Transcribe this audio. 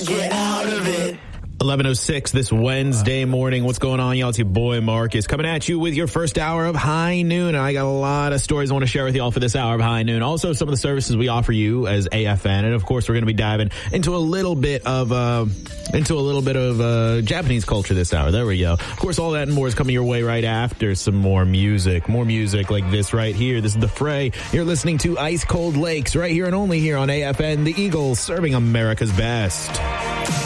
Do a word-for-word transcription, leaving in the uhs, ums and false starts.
get out of it. eleven oh six this Wednesday morning. What's going on, y'all? It's your boy Marcus coming at you with your first hour of High Noon. And I got a lot of stories I want to share with y'all for this hour of High Noon. Also, some of the services we offer you as A F N. And of course, we're going to be diving into a little bit of, uh, into a little bit of, uh, Japanese culture this hour. There we go. Of course, all that and more is coming your way right after some more music. More music like this right here. This is The Fray. You're listening to Ice Cold Lakes right here and only here on A F N. The Eagles serving America's best.